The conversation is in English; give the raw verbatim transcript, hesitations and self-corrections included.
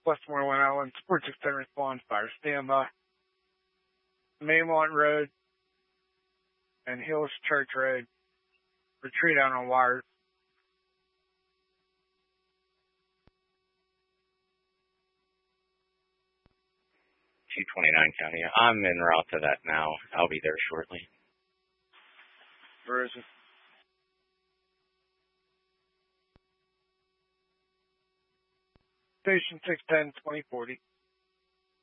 Westmoreland Island, Sports Extend response, fire standby. Maymont Road and Hills Church Road. Retreat out on wires. two twenty-nine County. I'm en route to that now. I'll be there shortly. Where is it? Station six ten, twenty forty.